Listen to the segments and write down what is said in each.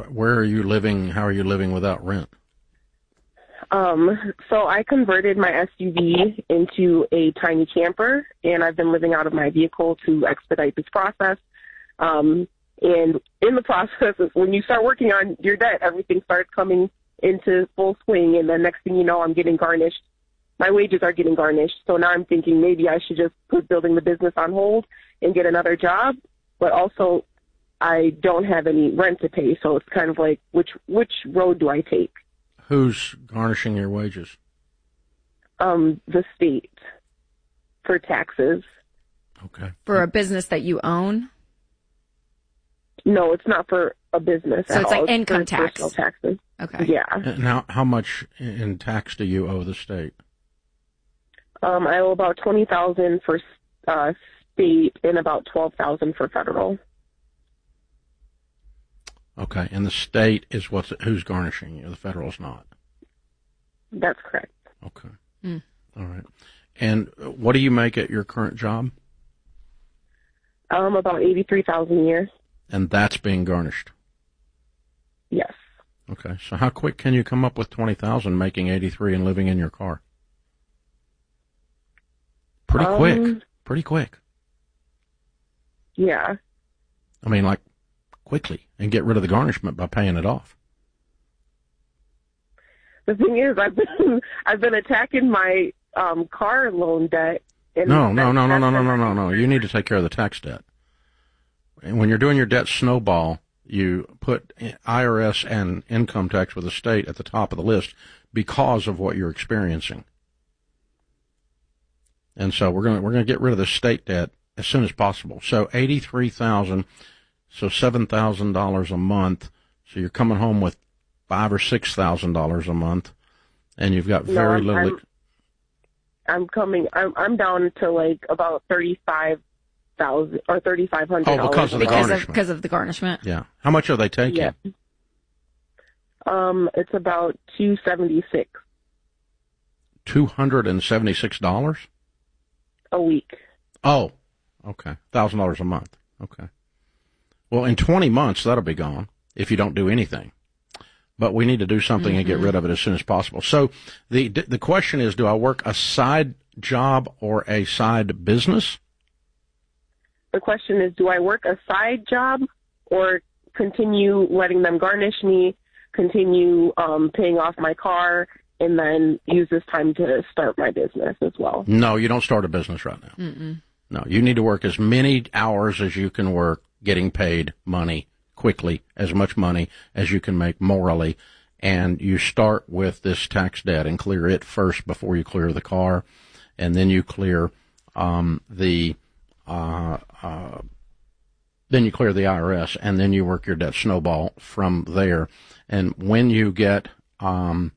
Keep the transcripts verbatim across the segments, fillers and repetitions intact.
where are you living? How are you living without rent? Um, so I converted my S U V into a tiny camper, and I've been living out of my vehicle to expedite this process. Um, and in the process, when you start working on your debt, everything starts coming into full swing, and the next thing you know, I'm getting garnished. My wages are getting garnished. So now I'm thinking maybe I should just put building the business on hold and get another job. But also, I don't have any rent to pay, so it's kind of like, which which road do I take? Who's garnishing your wages? Um, the state for taxes. Okay. For a business that you own? No, it's not for a business. So at it's all. like income it's for tax. personal taxes. Okay. Yeah. And how, how much in tax do you owe the state? Um, I owe about twenty thousand for uh, state and about twelve thousand for federal. Okay, and the state is what's who's garnishing you. The federal's not. That's correct. Okay. Mm. All right. And what do you make at your current job? Um, about eighty-three thousand a year. And that's being garnished. Yes. Okay. So how quick can you come up with twenty thousand, making eighty-three, and living in your car? Pretty um, quick. Pretty quick. Yeah. I mean, like quickly, and get rid of the garnishment by paying it off. The thing is, I've been I've been attacking my um, car loan debt. And No, no, no, no, that's- no, no, no, no, no. You need to take care of the tax debt. And when you're doing your debt snowball, you put I R S and income tax with the state at the top of the list because of what you're experiencing. And so we're gonna we're gonna get rid of the state debt as soon as possible. So eighty-three thousand, so seven thousand dollars a month. So you're coming home with five or six thousand dollars a month, and you've got very no, I'm, little. I'm, I'm coming. I'm I'm down to like about thirty-five thousand or thirty-five hundred dollars. Oh, because of the Because garnishment. of, because of the garnishment? Yeah. How much are they taking? Yeah. Um, it's about two seventy-six Two hundred and seventy-six dollars. a week. Oh, okay. Thousand dollars a month. Okay. Well, in twenty months, that'll be gone if you don't do anything. But we need to do something mm-hmm. and get rid of it as soon as possible. So the the question is, do I work a side job or a side business? The question is, do I work a side job or continue letting them garnish me, continue um, paying off my car, and then use this time to start my business as well? No, you don't start a business right now. Mm-mm. No, you need to work as many hours as you can work, getting paid money quickly, as much money as you can make morally, and you start with this tax debt and clear it first before you clear the car, and then you clear um, the uh, uh, then you clear the I R S, and then you work your debt snowball from there. And when you get um,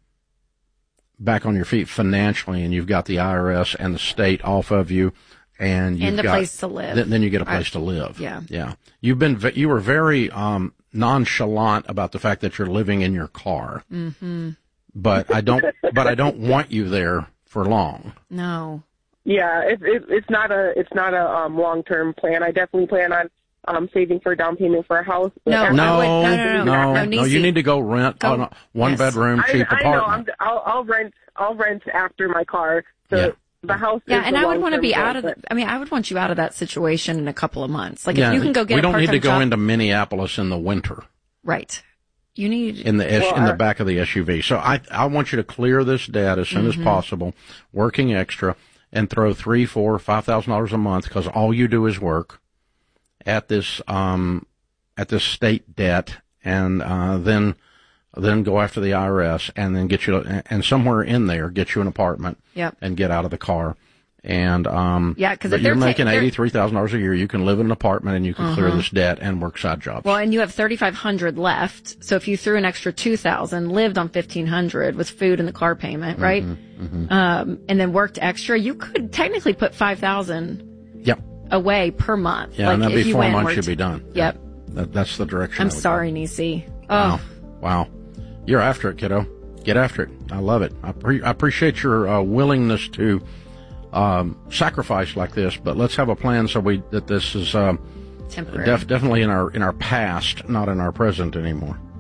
back on your feet financially, and you've got the I R S and the state off of you, and you've and a got, place to live. Then, then you get a place I, to live. Yeah, yeah. You've been you were very um, nonchalant about the fact that you're living in your car. Mm-hmm. But I don't. but I don't want you there for long. No. Yeah, it, it, it's not a it's not a um, long term plan. I definitely plan on um, saving for a down payment for a house. No, no, no, no, no, no, no, no. You need to go rent go, a one yes. bedroom cheap I, I apartment. know. I'm, I'll, I'll rent. I'll rent after my car. So yeah. The house. Yeah, is and the I would want to be long-term out of. goal, The, I mean, I would want you out of that situation in a couple of months. Like yeah, if you can go get. We a don't need to go job, into Minneapolis in the winter. Right. You need in the S, well, in the uh, back of the S U V. So I I want you to clear this debt as soon mm-hmm. as possible, working extra, and throw three, four, five thousand dollars a month because all you do is work at this um at this state debt, and uh, then then go after the I R S, and then get you and somewhere in there get you an apartment. Yep. And get out of the car. And um yeah, because you're making eighty three thousand dollars a year, you can live in an apartment and you can uh-huh. clear this debt and work side jobs. Well, and you have thirty five hundred left. So if you threw an extra two thousand, lived on fifteen hundred with food and the car payment, right? Mm-hmm, mm-hmm. Um, and then worked extra, you could technically put five thousand. Yep. Away per month. Yeah, like and that'd be four months worked, you'd be done. Yep. That, that's the direction. I'm sorry, Nisi. Oh. Wow. Wow. You're after it, kiddo. Get after it. I love it. I, pre- I appreciate your uh, willingness to um, sacrifice like this, but let's have a plan so we that this is um, temporary. Def- definitely in our in our past, not in our present anymore.